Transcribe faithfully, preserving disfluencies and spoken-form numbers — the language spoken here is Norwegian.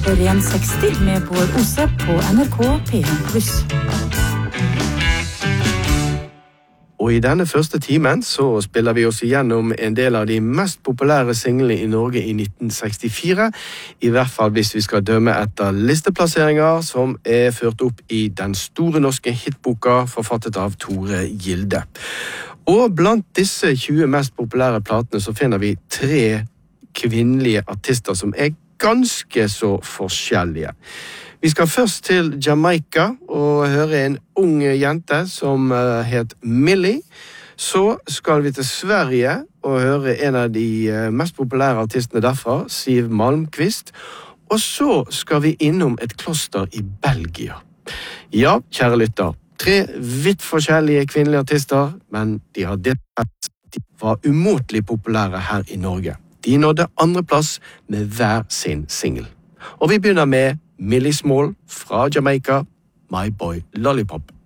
Ren seksti med Bård Ose på N R K P en pluss. Og i denne første timen så spiller vi oss igjennom en del av de mest populære singlene i Norge i nitten sekstifire, i hvert fall hvis vi skal dømme etter listeplasseringer som er ført opp i den store norske hitboka forfattet av Tore Gilde. Og blant disse tjue mest populære platene så finner vi tre kvinnelige artister som er ganske så forskjellige. Vi skal først til Jamaica og høre en ung jente som het Millie. Så skal vi til Sverige og høre en av de mest populære artistene derfra, Siv Malmkvist. Og så skal vi innom et kloster i Belgia. Ja, kjære lytter, tre vidt forskjellige kvinnelige artister, men de har det de var umåtelig populære her i Norge. De nådde andre plass med hver sin single. Og vi begynner med Millie Small fra Jamaica, My Boy Lollipop.